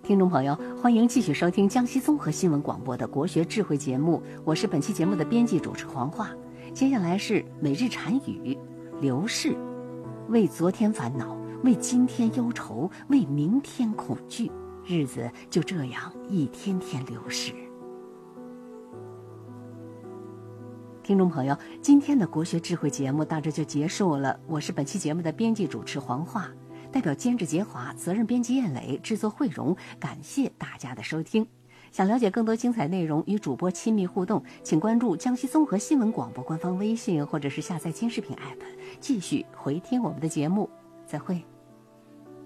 听众朋友，欢迎继续收听江西综合新闻广播的国学智慧节目，我是本期节目的编辑主持黄化。接下来是每日禅语，流逝，为昨天烦恼，为今天忧愁，为明天恐惧，日子就这样一天天流逝。听众朋友，今天的国学智慧节目到这就结束了，我是本期节目的编辑主持黄化。代表监制杰华，责任编辑燕磊，制作慧荣，感谢大家的收听。想了解更多精彩内容，与主播亲密互动，请关注江西综合新闻广播官方微信，或者是下载监视频 app， 继续回听我们的节目。再会。